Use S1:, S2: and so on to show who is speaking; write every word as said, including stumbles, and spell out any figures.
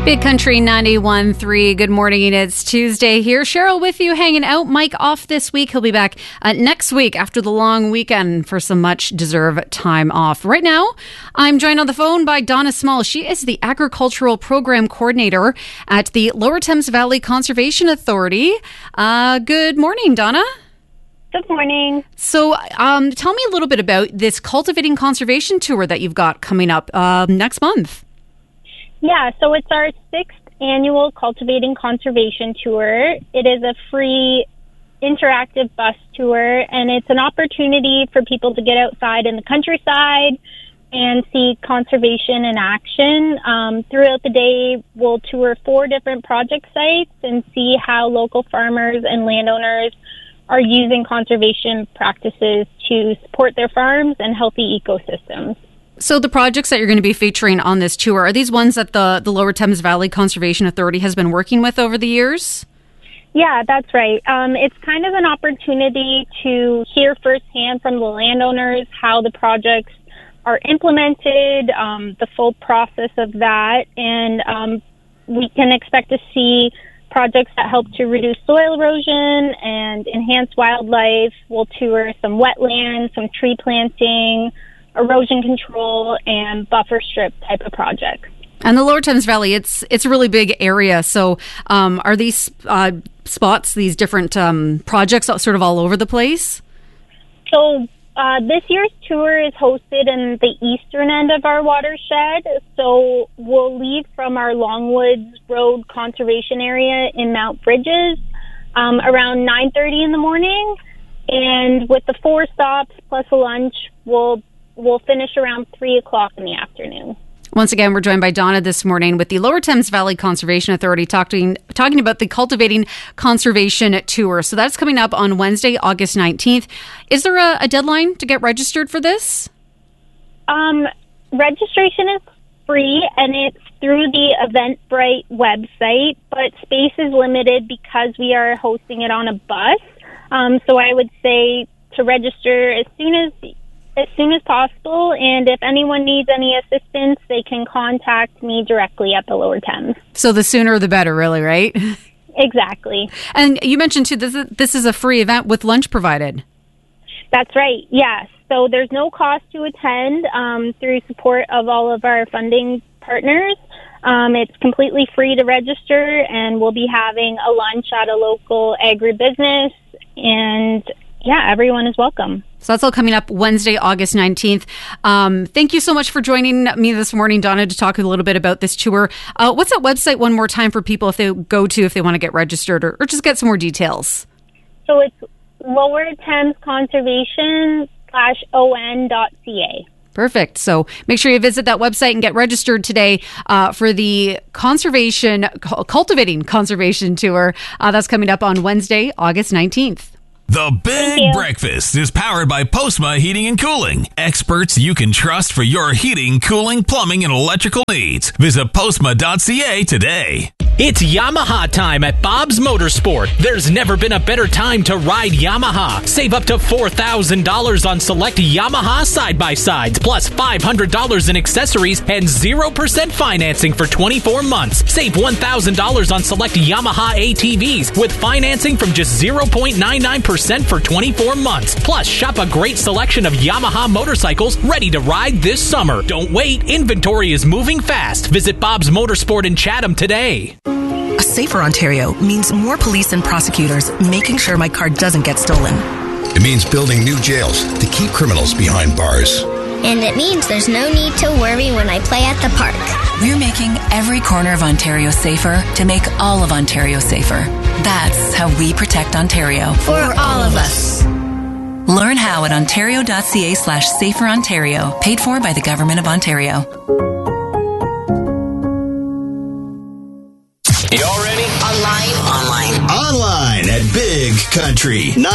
S1: Big Country ninety-one point three. Good morning. It's Tuesday here. Cheryl with you, hanging out. Mike off this week. He'll be back uh, next week after the long weekend for some much deserved time off. Right now, I'm joined on the phone by Donna Small. She is the Agricultural Program Coordinator at the Lower Thames Valley Conservation Authority. Uh, good morning, Donna.
S2: Good morning.
S1: So um, tell me a little bit about this Cultivating Conservation Tour that you've got coming up uh, next month.
S2: Yeah, so it's our sixth annual Cultivating Conservation Tour. It is a free interactive bus tour, and it's an opportunity for people to get outside in the countryside and see conservation in action. Um, throughout the day, we'll tour four different project sites and see how local farmers and landowners are using conservation practices to support their farms and healthy ecosystems.
S1: So the projects that you're going to be featuring on this tour, are these ones that the, the Lower Thames Valley Conservation Authority has been working with over the years?
S2: Yeah, that's right. Um, it's kind of an opportunity to hear firsthand from the landowners how the projects are implemented, um, the full process of that, and um, we can expect to see projects that help to reduce soil erosion and enhance wildlife. We'll tour some wetlands, some tree planting, erosion control, and buffer strip type of projects.
S1: And the Lower Thames Valley, it's it's a really big area. So um, are these uh, spots, these different um, projects sort of all over the place?
S2: So uh, this year's tour is hosted in the eastern end of our watershed. So we'll leave from our Longwoods Road conservation area in Mount Bridges um, around nine thirty in the morning. And with the four stops plus a lunch, we'll We'll finish around three o'clock in the afternoon.
S1: Once again, we're joined by Donna this morning with the Lower Thames Valley Conservation Authority talking, talking about the Cultivating Conservation Tour. So that's coming up on Wednesday, August nineteenth. Is there a, a deadline to get registered for this?
S2: Um, registration is free, and it's through the Eventbrite website, but space is limited because we are hosting it on a bus. Um, so I would say to register as soon as as soon as possible, and if anyone needs any assistance, they can contact me directly at the Lower Thames.
S1: So the sooner the better, really, right?
S2: Exactly.
S1: And you mentioned, too, this is, this is a free event with lunch provided.
S2: That's right, yes. So there's no cost to attend um, through support of all of our funding partners. Um, it's completely free to register, and we'll be having a lunch at a local agribusiness, and yeah, everyone is welcome.
S1: So that's all coming up Wednesday, August nineteenth. Um, thank you so much for joining me this morning, Donna, to talk a little bit about this tour. Uh, what's that website one more time for people if they go to, if they want to get registered or, or just get some more details?
S2: So it's Lower Thames Conservation slash on dot ca.
S1: Perfect. So make sure you visit that website and get registered today uh, for the Conservation, Cultivating Conservation Tour. Uh, that's coming up on Wednesday, August nineteenth.
S3: The Big Breakfast is powered by Postma Heating and Cooling. Experts you can trust for your heating, cooling, plumbing, and electrical needs. Visit postma dot c a today.
S4: It's Yamaha time at Bob's Motorsport. There's never been a better time to ride Yamaha. Save up to four thousand dollars on select Yamaha side-by-sides, plus five hundred dollars in accessories and zero percent financing for twenty-four months. Save one thousand dollars on select Yamaha A T Vs with financing from just zero point nine nine percent for twenty-four months. Plus, shop a great selection of Yamaha motorcycles ready to ride this summer. Don't wait. Inventory is moving fast. Visit Bob's Motorsport in Chatham today.
S5: A safer Ontario means more police and prosecutors making sure my car doesn't get stolen.
S6: It means building new jails to keep criminals behind bars.
S7: And it means there's no need to worry when I play at the park.
S5: We're making every corner of Ontario safer to make all of Ontario safer. That's how we protect Ontario.
S7: For all of us.
S5: Learn how at ontario dot c a slash safer Ontario. Paid for by the Government of Ontario.
S8: Y'all ready?
S9: Online.
S8: Online. Online at Big Country.